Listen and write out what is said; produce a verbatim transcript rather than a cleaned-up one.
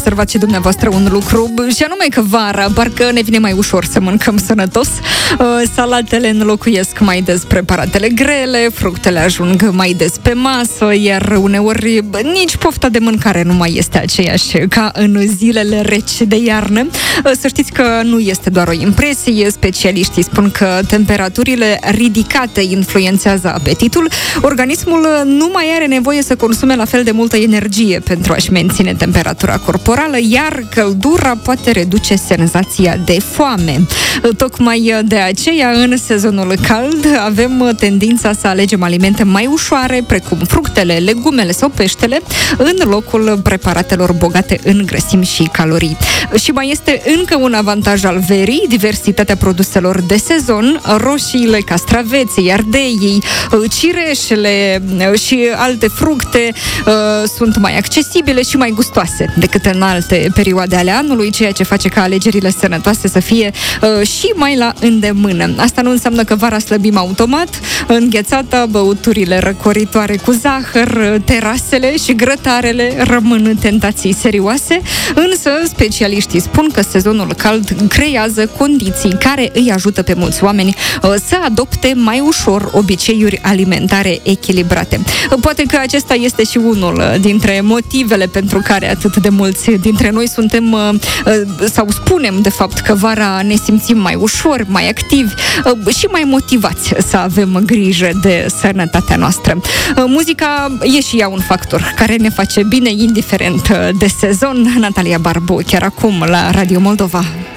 observați și dumneavoastră un lucru, și anume că vara parcă ne vine mai ușor să mâncăm sănătos. Salatele înlocuiesc mai des preparatele grele, fructele ajung mai des pe masă, iar uneori nici pofta de mâncare nu mai este aceeași ca în zilele reci de iarnă. Să știți că nu este doar o impresie, specialiștii spun că temperaturile ridicate influențează apetitul. Organismul nu mai are nevoie să consume la fel de multă energie pentru a-și menține temperatura corporală, iar căldura poate reduce senzația de foame. Tocmai de aceea, în sezonul cald, avem tendința să alegem alimente mai ușoare, precum fructele, legumele sau peștele, în locul preparatelor bogate în grăsimi și calorii. Și mai este încă un avantaj al verii, diversitatea produselor de sezon, roșiile, castraveții, ardeii, cireșele și alte fructe uh, sunt mai accesibile și mai gustoase decât în alte perioade ale anului, ceea ce face ca alegerile sănătoase să fie uh, și mai la îndemână. Asta nu înseamnă că vara slăbim automat, înghețata, băuturile răcoritoare cu zahăr, terasele și grătarele rămân tentații serioase, însă specialiștii spun că sezonul cald creează condiții care îi ajută pe mulți oameni uh, să adopte mai ușor obiceiuri alimentare echilibrate. Poate că acesta este și unul dintre motivele pentru care atât de mulți dintre noi suntem sau spunem de fapt că vara ne simțim mai ușor, mai activi și mai motivați să avem grijă de sănătatea noastră. Muzica e și ea un factor care ne face bine indiferent de sezon. Natalia Barbu, chiar acum la Radio Moldova.